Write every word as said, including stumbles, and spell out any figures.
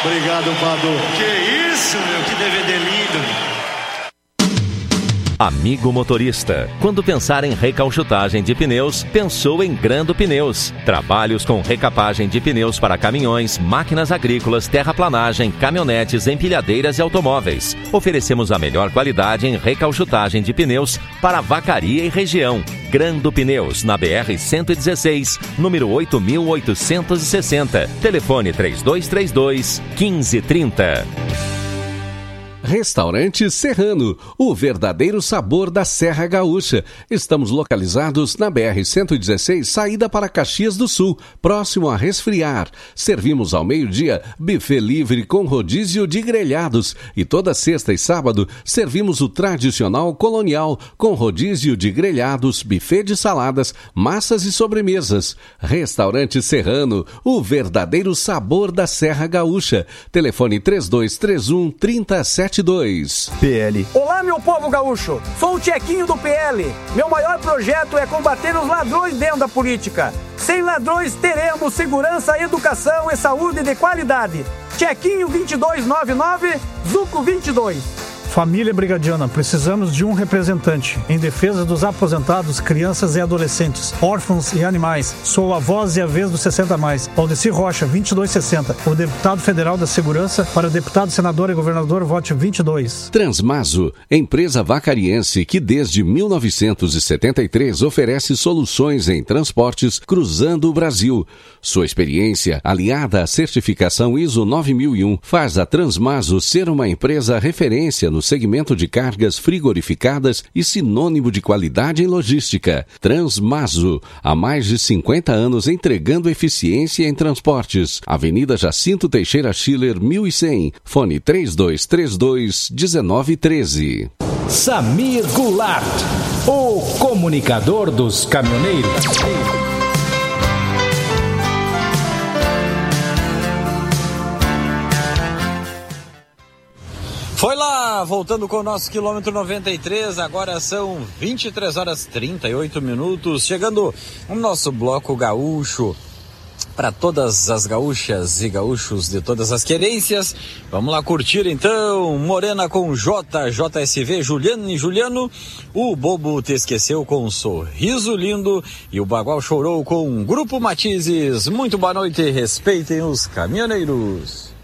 Obrigado, Padu. Que isso, meu, que D V D lindo. Amigo motorista, quando pensar em recauchutagem de pneus, pensou em Grando Pneus. Trabalhos com recapagem de pneus para caminhões, máquinas agrícolas, terraplanagem, caminhonetes, empilhadeiras e automóveis. Oferecemos a melhor qualidade em recauchutagem de pneus para Vacaria e região. Grando Pneus, na B R cento e dezesseis, número oito mil oitocentos e sessenta. Telefone três dois três dois, um cinco três zero. Restaurante Serrano, o verdadeiro sabor da Serra Gaúcha. Estamos localizados na B R cento e dezesseis, saída para Caxias do Sul, próximo a Resfriar. Servimos ao meio-dia buffet livre com rodízio de grelhados. E toda sexta e sábado servimos o tradicional colonial com rodízio de grelhados, buffet de saladas, massas e sobremesas. Restaurante Serrano, o verdadeiro sabor da Serra Gaúcha. Telefone três dois três um, três sete dois. P L. Olá, meu povo gaúcho. Sou o Tchequinho do P L. Meu maior projeto é combater os ladrões dentro da política. Sem ladrões teremos segurança, educação e saúde de qualidade. Tchequinho vinte e dois noventa e nove, Zuco vinte e dois. Família Brigadiana, precisamos de um representante em defesa dos aposentados, crianças e adolescentes, órfãos e animais. Sou a voz e a vez do sessenta a mais. Valdeci Rocha, vinte e dois sessenta. O deputado federal da Segurança, para o deputado, senador e governador, vote vinte e dois. Transmaso, empresa vacariense que desde mil novecentos e setenta e três oferece soluções em transportes cruzando o Brasil. Sua experiência, aliada à certificação I S O nove mil e um, faz a Transmaso ser uma empresa referência no segmento de cargas frigorificadas e sinônimo de qualidade em logística. Transmaso, há mais de cinquenta anos entregando eficiência em transportes. Avenida Jacinto Teixeira Schiller, mil e cem. Fone três dois três dois, um nove um três. Samir Goulart, o comunicador dos caminhoneiros. Foi lá, voltando com o nosso quilômetro noventa e três, agora são vinte e três horas e trinta e oito minutos, chegando o nosso bloco gaúcho para todas as gaúchas e gaúchos de todas as querências. Vamos lá curtir então, Morena com J, J S V, Juliano e Juliano, o Bobo Te Esqueceu com um Sorriso Lindo e o Bagual Chorou com Grupo Matizes. Muito boa noite, respeitem os caminhoneiros.